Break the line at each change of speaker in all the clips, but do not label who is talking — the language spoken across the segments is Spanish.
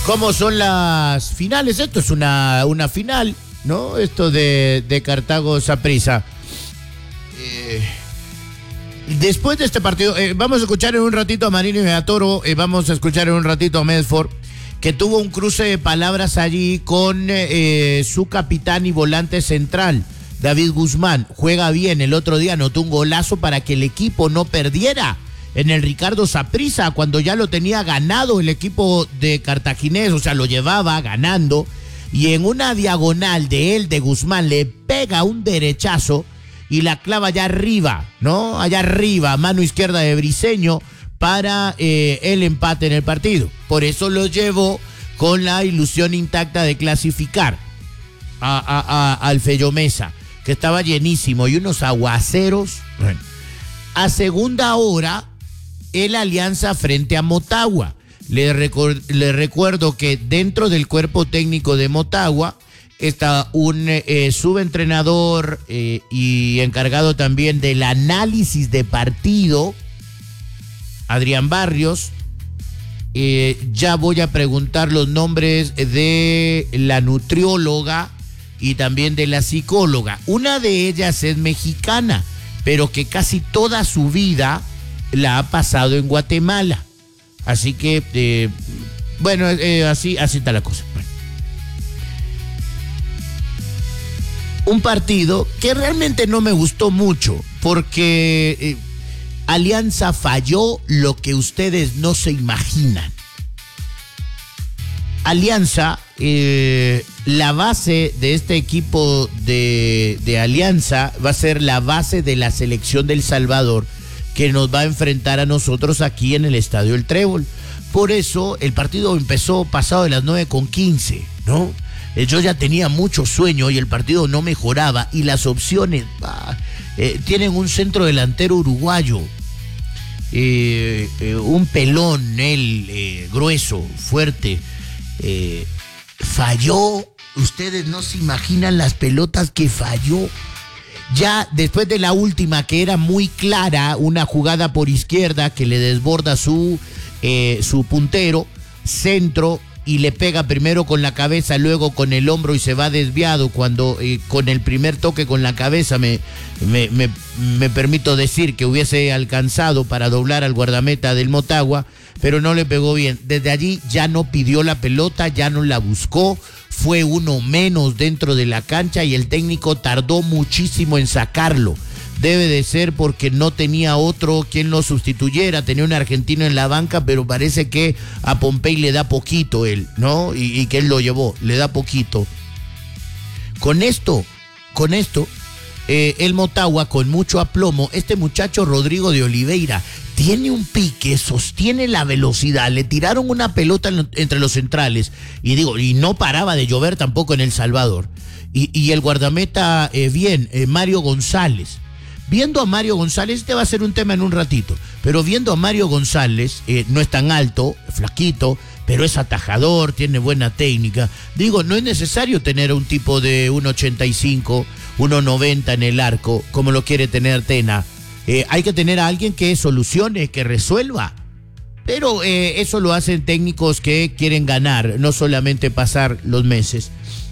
cómo son las finales. Esto es una final, ¿no? Esto de Cartago Saprissa. Después de este partido, vamos a escuchar en un ratito a Marini Villatoro, vamos a escuchar en un ratito a Medford, que tuvo un cruce de palabras allí con su capitán y volante central, David Guzmán. Juega bien, el otro día anotó un golazo para que el equipo no perdiera en el Ricardo Saprissa, cuando ya lo tenía ganado el equipo de Cartaginés, o sea, lo llevaba ganando, y en una diagonal de Guzmán, le pega un derechazo y la clava allá arriba, ¿no? Allá arriba, mano izquierda de Briseño, para el empate en el partido. Por eso lo llevó con la ilusión intacta de clasificar al Fellomesa, que estaba llenísimo, y unos aguaceros. Bueno, a segunda hora, el Alianza frente a Motagua. Le recuerdo que dentro del cuerpo técnico de Motagua está un subentrenador y encargado también del análisis de partido, Adrián Barrios. Ya voy a preguntar los nombres de la nutrióloga y también de la psicóloga. Una de ellas es mexicana, pero que casi toda su vida la ha pasado en Guatemala. Así que, bueno, así está la cosa. Bueno. Un partido que realmente no me gustó mucho, porque Alianza falló lo que ustedes no se imaginan. Alianza, la base de este equipo de Alianza va a ser la base de la selección del Salvador, que nos va a enfrentar a nosotros aquí en el Estadio El Trébol. Por eso el partido empezó pasado de las 9:15, ¿no? Yo ya tenía mucho sueño y el partido no mejoraba, y las opciones tienen un centro delantero uruguayo, un pelón, grueso, fuerte, falló. Ustedes no se imaginan las pelotas que falló. Ya después de la última, que era muy clara, una jugada por izquierda que le desborda su puntero, centro, y le pega primero con la cabeza, luego con el hombro y se va desviado. Cuando con el primer toque con la cabeza me permito decir que hubiese alcanzado para doblar al guardameta del Motagua, pero no le pegó bien. Desde allí ya no pidió la pelota, ya no la buscó, fue uno menos dentro de la cancha y el técnico tardó muchísimo en sacarlo. Debe de ser porque no tenía otro quien lo sustituyera. Tenía un argentino en la banca, pero parece que a Pompey le da poquito él, ¿no? Y que él lo llevó, le da poquito. Con esto, el Motagua, con mucho aplomo, este muchacho Rodrigo de Oliveira tiene un pique, sostiene la velocidad. Le tiraron una pelota entre los centrales y no paraba de llover tampoco en El Salvador. Y el guardameta, Mario González. Viendo a Mario González, este va a ser un tema en un ratito, pero viendo a Mario González, no es tan alto, flaquito, pero es atajador, tiene buena técnica. No es necesario tener a un tipo de 1.85, 1.90 en el arco, como lo quiere tener Tena. Hay que tener a alguien que solucione, que resuelva. Pero eso lo hacen técnicos que quieren ganar, no solamente pasar los meses.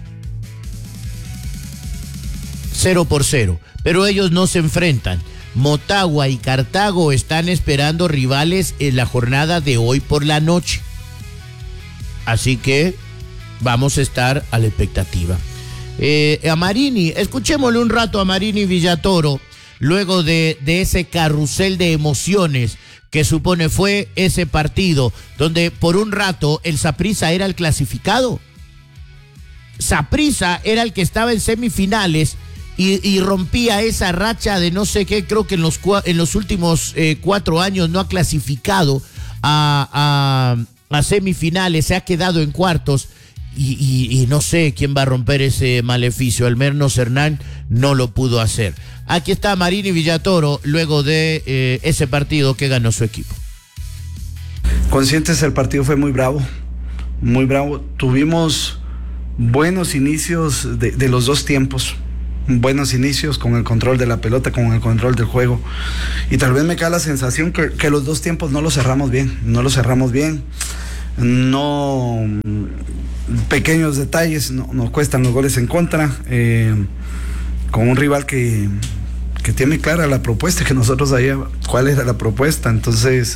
0-0. Pero ellos no se enfrentan. Motagua y Cartago están esperando rivales en la jornada de hoy por la noche. Así que vamos a estar a la expectativa. A Marini, escuchémosle un rato a Marini Villatoro, luego de ese carrusel de emociones que supone fue ese partido, donde por un rato el Saprissa era el clasificado. Saprissa era el que estaba en semifinales y rompía esa racha de no sé qué. Creo que en los últimos 4 años no ha clasificado a semifinales, se ha quedado en cuartos y no sé quién va a romper ese maleficio. Almernos Hernán no lo pudo hacer. Aquí está Marini Villatoro luego de ese partido que ganó su equipo.
Conscientes, el partido fue muy bravo, muy bravo. Tuvimos buenos inicios de los dos tiempos. Buenos inicios con el control de la pelota, con el control del juego, y tal vez me cae la sensación que los dos tiempos no lo cerramos bien. no pequeños detalles nos cuestan los goles en contra, con un rival que tiene clara la propuesta, que nosotros sabíamos cuál era la propuesta. Entonces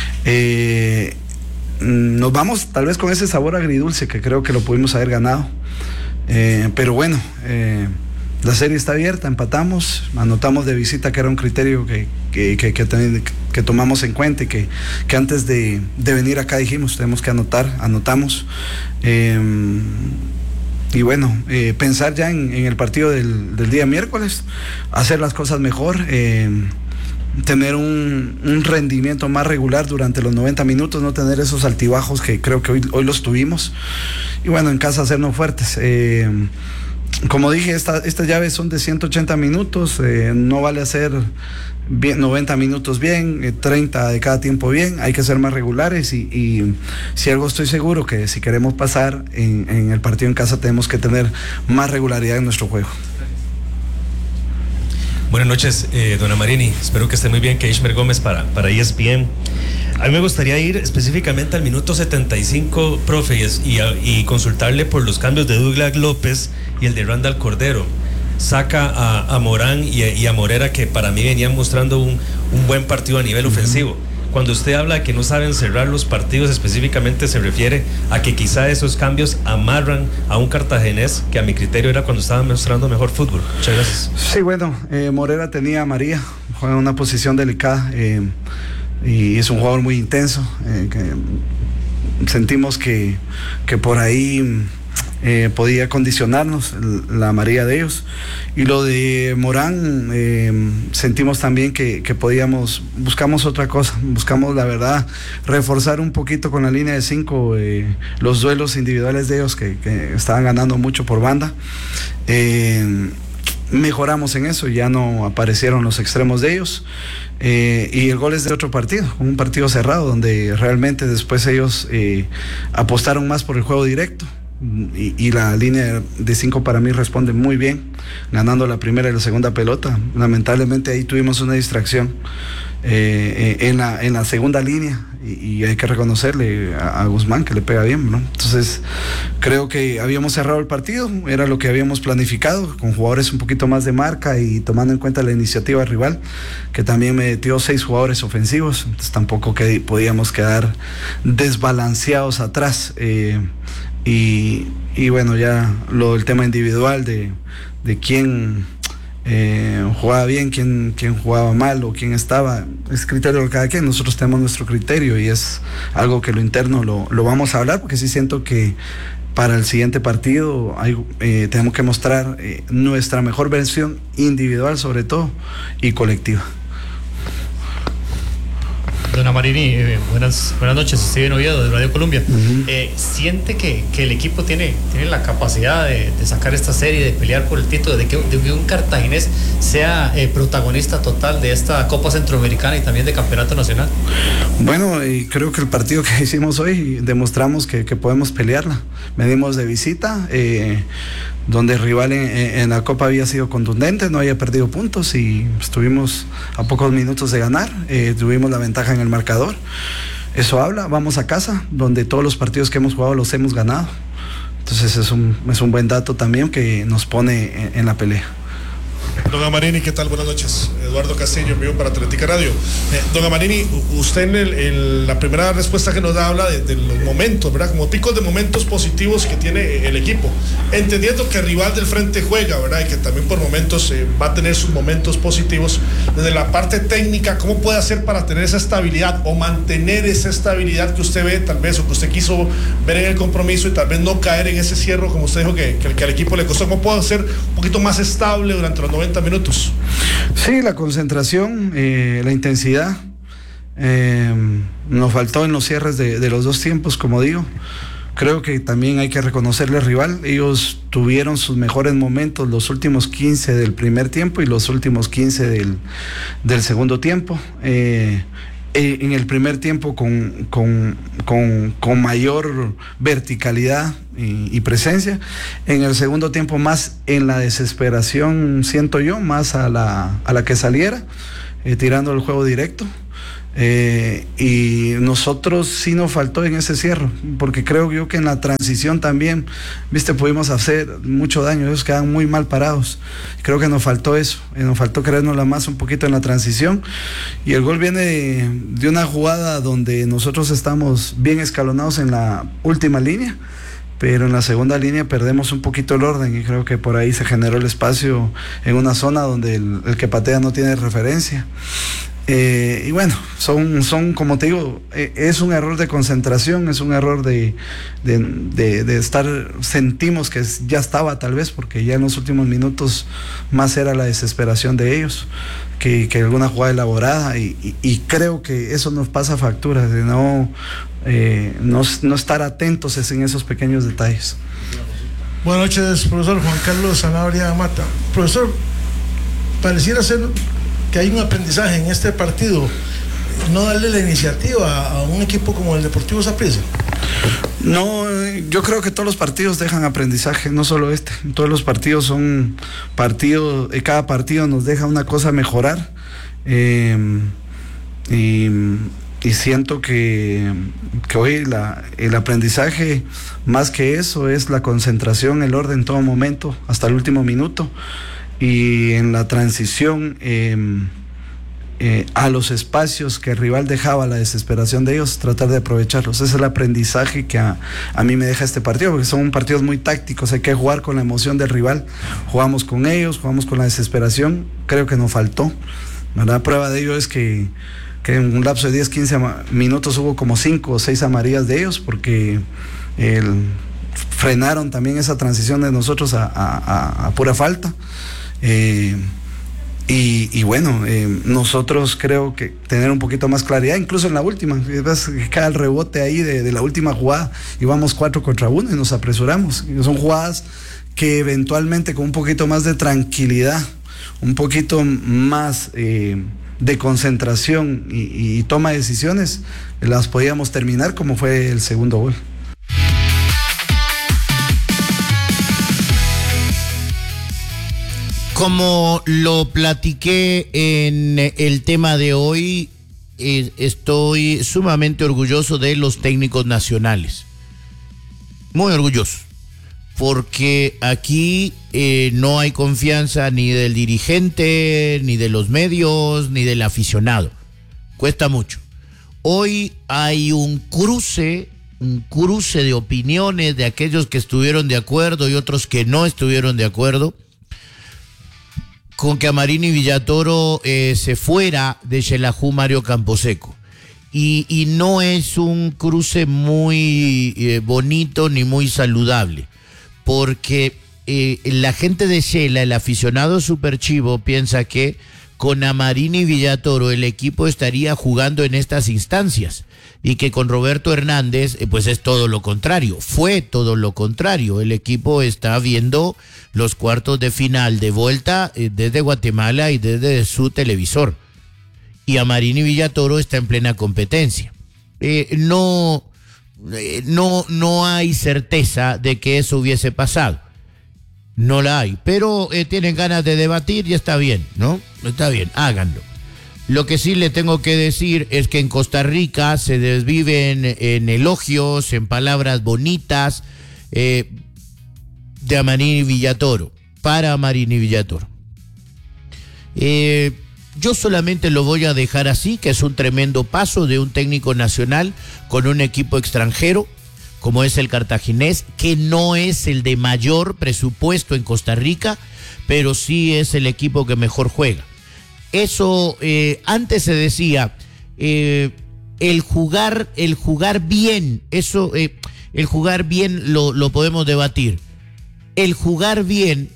nos vamos tal vez con ese sabor agridulce que creo que lo pudimos haber ganado, pero bueno, la serie está abierta, empatamos, anotamos de visita, que era un criterio que tomamos en cuenta y que antes de venir acá dijimos, tenemos que anotamos, y bueno, pensar ya en el partido del día miércoles, hacer las cosas mejor, tener un rendimiento más regular durante los 90 minutos, no tener esos altibajos que creo que hoy los tuvimos, y bueno, en casa hacernos fuertes. Como dije, estas llaves son de 180 minutos, no vale hacer 90 minutos bien, 30 de cada tiempo bien, hay que ser más regulares y si algo estoy seguro que si queremos pasar en el partido en casa tenemos que tener más regularidad en nuestro juego.
Buenas noches, don Amarini, espero que esté muy bien, que Ishmer Gómez para ESPN. A mí me gustaría ir específicamente al minuto 75, profe, y consultarle por los cambios de Douglas López y el de Randall Cordero. Saca a Morán y a Morera, que para mí venían mostrando un buen partido a nivel ofensivo. Cuando usted habla de que no saben cerrar los partidos, específicamente se refiere a que quizá esos cambios amarran a un cartagenés que a mi criterio era cuando estaba mostrando mejor fútbol. Muchas gracias.
Sí, bueno, Morera tenía a María, juega en una posición delicada, y es un jugador muy intenso, que sentimos que por ahí podía condicionarnos la María de ellos. Y lo de Morán, sentimos también que buscamos otra cosa, buscamos la verdad reforzar un poquito con la línea de 5 los duelos individuales de ellos que estaban ganando mucho por banda. Mejoramos en eso, ya no aparecieron los extremos de ellos, y el gol es de otro partido, un partido cerrado donde realmente después ellos apostaron más por el juego directo, y la línea de 5 para mí responde muy bien, ganando la primera y la segunda pelota. Lamentablemente ahí tuvimos una distracción en la segunda línea, y hay que reconocerle a Guzmán que le pega bien, ¿no? Entonces creo que habíamos cerrado el partido, era lo que habíamos planificado, con jugadores un poquito más de marca y tomando en cuenta la iniciativa rival, que también metió 6 jugadores ofensivos, entonces tampoco podíamos quedar desbalanceados atrás, y bueno, ya el tema individual de quién jugaba bien, quién jugaba mal o quién estaba, es criterio de cada quien. Nosotros tenemos nuestro criterio y es algo que lo interno lo vamos a hablar, porque sí siento que para el siguiente partido tenemos que mostrar nuestra mejor versión individual sobre todo y colectiva.
Don Amarini, buenas noches, Steven Oviedo de Radio Colombia. ¿Siente que el equipo tiene la capacidad de sacar esta serie, de pelear por el título, de que un cartaginés sea protagonista total de esta Copa Centroamericana y también de Campeonato Nacional?
Bueno, creo que el partido que hicimos hoy demostramos que podemos pelearla. Venimos de visita, donde el rival en la Copa había sido contundente, no había perdido puntos y estuvimos a pocos minutos de ganar, tuvimos la ventaja en el marcador. Eso habla, vamos a casa, donde todos los partidos que hemos jugado los hemos ganado. Entonces es un buen dato también que nos pone en la pelea.
Don Amarini, ¿qué tal? Buenas noches. Eduardo Castillo, en vivo para Atlética Radio. Don Amarini, usted en la primera respuesta que nos da habla de los momentos, ¿verdad? Como picos de momentos positivos que tiene el equipo. Entendiendo que el rival del frente juega, ¿verdad? Y que también por momentos va a tener sus momentos positivos. Desde la parte técnica, ¿cómo puede hacer para tener esa estabilidad o mantener esa estabilidad que usted ve, tal vez, o que usted quiso ver en el compromiso y tal vez no caer en ese cierre, como usted dijo, que al equipo le costó? ¿Cómo puede ser un poquito más estable durante los 90 minutos?
Sí, la concentración, la intensidad, nos faltó en los cierres de los dos tiempos, como digo. Creo que también hay que reconocerle al rival, ellos tuvieron sus mejores momentos los últimos 15 del primer tiempo y los últimos 15 del segundo tiempo. En el primer tiempo con mayor verticalidad y presencia, en el segundo tiempo más en la desesperación, siento yo, más a la que saliera, tirando el juego directo. Y nosotros sí nos faltó en ese cierre, porque creo yo que en la transición también, pudimos hacer mucho daño, ellos quedan muy mal parados. Creo que nos faltó eso, nos faltó creérnosla más un poquito en la transición, y el gol viene de una jugada donde nosotros estamos bien escalonados en la última línea, pero en la segunda línea perdemos un poquito el orden, y creo que por ahí se generó el espacio en una zona donde el que patea no tiene referencia. Y bueno, son como te digo, es un error de concentración, es un error de estar, sentimos que ya estaba tal vez, porque ya en los últimos minutos más era la desesperación de ellos que alguna jugada elaborada, y creo que eso nos pasa factura, de no estar atentos en esos pequeños detalles.
Buenas noches, profesor Juan Carlos Sanabria Mata. Profesor, pareciera ser que hay un aprendizaje en este partido, no darle la iniciativa a un equipo como el Deportivo Saprissa.
No, yo creo que todos los partidos dejan aprendizaje, no solo este. Todos los partidos son partidos, cada partido nos deja una cosa a mejorar, y siento que hoy el aprendizaje, más que eso, es la concentración, el orden en todo momento, hasta el último minuto. Y en la transición a los espacios que el rival dejaba, la desesperación de ellos, tratar de aprovecharlos. Ese es el aprendizaje que a mí me deja este partido, porque son partidos muy tácticos, hay que jugar con la emoción del rival. Jugamos con ellos, jugamos con la desesperación, creo que nos faltó. La prueba de ello es que en un lapso de 10-15 minutos hubo como 5 o 6 amarillas de ellos, porque frenaron también esa transición de nosotros a pura falta. Y bueno, nosotros creo que tener un poquito más claridad, incluso en la última, ves que cae el rebote ahí de la última jugada y vamos 4 contra 1 y nos apresuramos. Y son jugadas que eventualmente con un poquito más de tranquilidad, un poquito más de concentración y toma de decisiones, las podíamos terminar, como fue el segundo gol.
Como lo platiqué en el tema de hoy, estoy sumamente orgulloso de los técnicos nacionales. Muy orgulloso. Porque aquí no hay confianza ni del dirigente, ni de los medios, ni del aficionado. Cuesta mucho. Hoy hay un cruce de opiniones de aquellos que estuvieron de acuerdo y otros que no estuvieron de acuerdo con que Amarini Villatoro se fuera de Xelajú Mario Camposeco. Y no es un cruce muy bonito ni muy saludable, porque la gente de Xela, el aficionado superchivo, piensa que con Amarini Villatoro el equipo estaría jugando en estas instancias, y que con Roberto Hernández pues es todo lo contrario, fue todo lo contrario. El equipo está viendo los cuartos de final de vuelta desde Guatemala y desde su televisor, y Amarini Villatoro está en plena competencia. No hay certeza de que eso hubiese pasado, no la hay, pero tienen ganas de debatir y está bien, ¿no? Está bien, háganlo. Lo que sí le tengo que decir es que en Costa Rica se desviven en elogios, en palabras bonitas de Amarini Villatoro, para Amarini Villatoro. Yo solamente lo voy a dejar así, que es un tremendo paso de un técnico nacional con un equipo extranjero, como es el Cartaginés, que no es el de mayor presupuesto en Costa Rica, pero sí es el equipo que mejor juega. Eso, antes se decía, el jugar bien, eso, el jugar bien lo podemos debatir. El jugar bien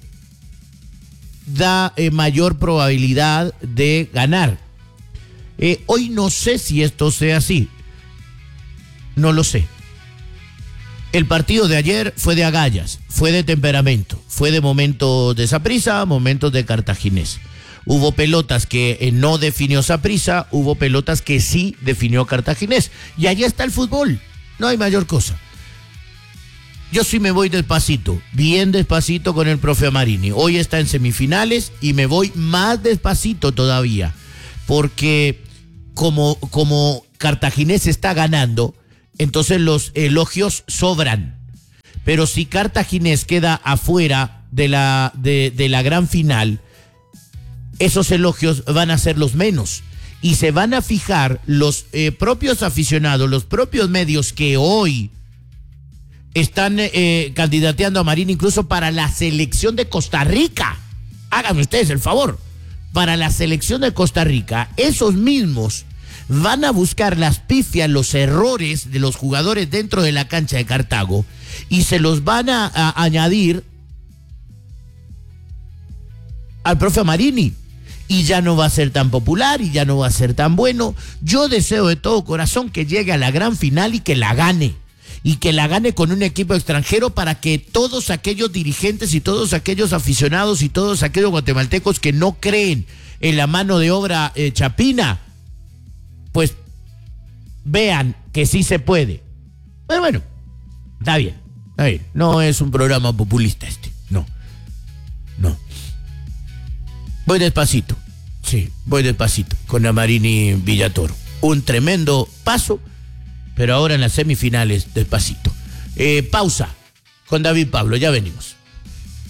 da mayor probabilidad de ganar. Hoy no sé si esto sea así, no lo sé. El partido de ayer fue de agallas, fue de temperamento, fue de momentos de Saprissa, momentos de Cartaginés. Hubo pelotas que no definió Saprissa, hubo pelotas que sí definió Cartaginés. Y allá está el fútbol, no hay mayor cosa. Yo sí me voy despacito, bien despacito con el profe Amarini. Hoy está en semifinales y me voy más despacito todavía, porque como Cartaginés está ganando, entonces los elogios sobran. Pero si Cartaginés queda afuera de la gran final, esos elogios van a ser los menos. Y se van a fijar los propios aficionados, los propios medios que hoy están candidateando a Marín incluso para la selección de Costa Rica. Háganme ustedes el favor. Para la selección de Costa Rica, esos mismos van a buscar las pifias, los errores de los jugadores dentro de la cancha de Cartago y se los van a añadir al profe Marini. Y ya no va a ser tan popular y ya no va a ser tan bueno. Yo deseo de todo corazón que llegue a la gran final y que la gane. Y que la gane con un equipo extranjero para que todos aquellos dirigentes y todos aquellos aficionados y todos aquellos guatemaltecos que no creen en la mano de obra chapina, pues vean que sí se puede. Pero bueno, está bien. No es un programa populista este. No. Voy despacito. Sí, voy despacito con la Marini Villatoro. Un tremendo paso, pero ahora en las semifinales despacito. Pausa con David Pablo, ya venimos.